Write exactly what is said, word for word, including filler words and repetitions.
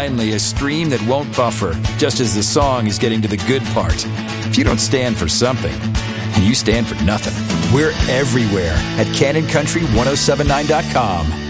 Finally, a stream that won't buffer, just as the song is getting to the good part. If you don't stand for something, you stand for nothing. We're everywhere at Cannon Country ten seventy-nine dot com.